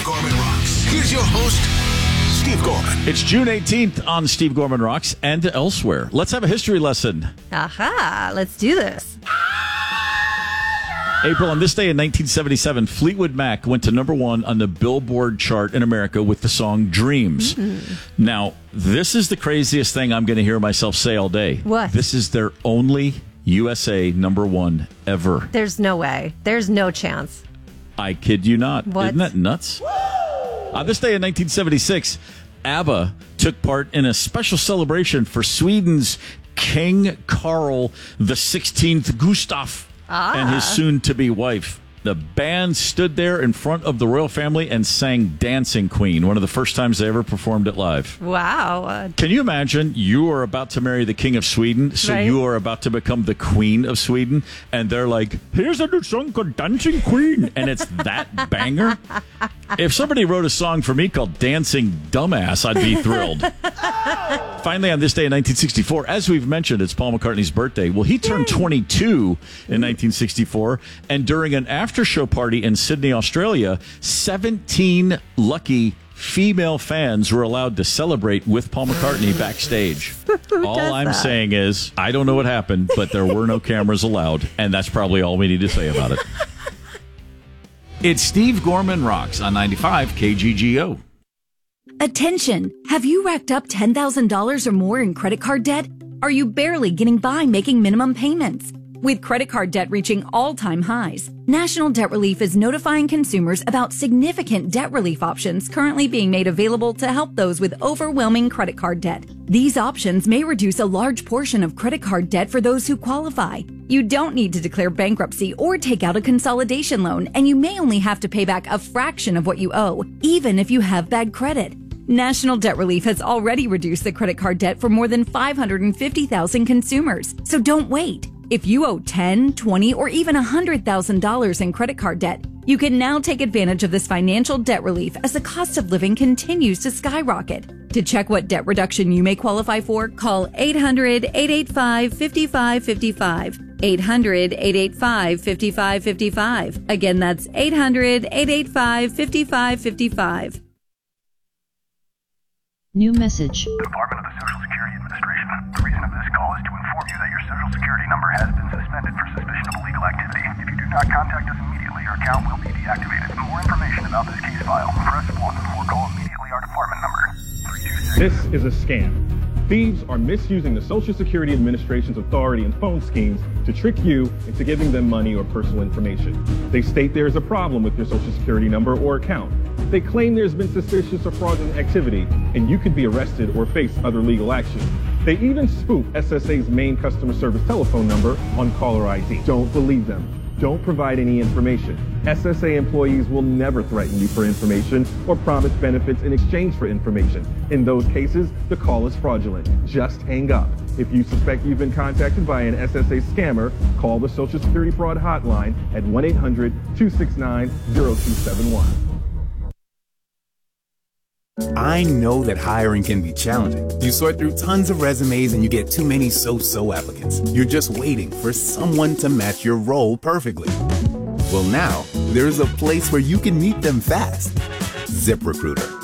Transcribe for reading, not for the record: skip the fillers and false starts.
Gorman Rocks. Here's your host, Steve Gorman. It's June 18th on Steve Gorman Rocks and elsewhere. Let's have a history lesson. Aha, let's do this. April, on this day in 1977, Fleetwood Mac went to #1 on the Billboard chart in America with the song Dreams. Now, this is the craziest thing I'm going to hear myself say all day. What? This is their only USA #1 ever. There's no way. There's no chance. I kid you not. What? Isn't that nuts? On this day in 1976, ABBA took part in a special celebration for Sweden's King Carl XVI Gustaf and his soon-to-be wife. The band stood there in front of the royal family and sang Dancing Queen, one of the first times they ever performed it live. Wow. Can you imagine you are about to marry the King of Sweden, so Right. you are about to become the Queen of Sweden, and they're like, here's a new song called Dancing Queen, and it's that banger? If somebody wrote a song for me called Dancing Dumbass, I'd be thrilled. Finally, on this day in 1964, as we've mentioned, it's Paul McCartney's birthday. Well, he turned 22 in 1964, and during an after-show party in Sydney, Australia, 17 lucky female fans were allowed to celebrate with Paul McCartney backstage. All I'm saying is, I don't know what happened, but there were no cameras allowed, and that's probably all we need to say about it. It's Steve Gorman Rocks on 95 KGGO. Attention! Have you racked up $10,000 or more in credit card debt? Are you barely getting by making minimum payments? With credit card debt reaching all-time highs, National Debt Relief is notifying consumers about significant debt relief options currently being made available to help those with overwhelming credit card debt. These options may reduce a large portion of credit card debt for those who qualify. You don't need to declare bankruptcy or take out a consolidation loan, and you may only have to pay back a fraction of what you owe, even if you have bad credit. National Debt Relief has already reduced the credit card debt for more than 550,000 consumers, so don't wait. If you owe $10,000, $20,000, or even $100,000 in credit card debt, you can now take advantage of this financial debt relief as the cost of living continues to skyrocket. To check what debt reduction you may qualify for, call 800-885-5555. 800-885-5555. Again, that's 800-885-5555. New message. Department of the Social Security Administration. The reason of this call is to inform you that your Social Security number has been suspended for suspicion of illegal activity. If you do not contact us immediately, your account will be deactivated. For more information about this case file, press 1 or call immediately our department number. 326. This is a scam. Thieves are misusing the Social Security Administration's authority and phone schemes to trick you into giving them money or personal information. They state there is a problem with your Social Security number or account. They claim there's been suspicious or fraudulent activity, and you could be arrested or face other legal action. They even spoof SSA's main customer service telephone number on caller ID. Don't believe them. Don't provide any information. SSA employees will never threaten you for information or promise benefits in exchange for information. In those cases, the call is fraudulent. Just hang up. If you suspect you've been contacted by an SSA scammer, call the Social Security Fraud Hotline at 1-800-269-0271. I know that hiring can be challenging. You sort through tons of resumes and you get too many so-so applicants. You're just waiting for someone to match your role perfectly. Well, now, there's a place where you can meet them fast. ZipRecruiter.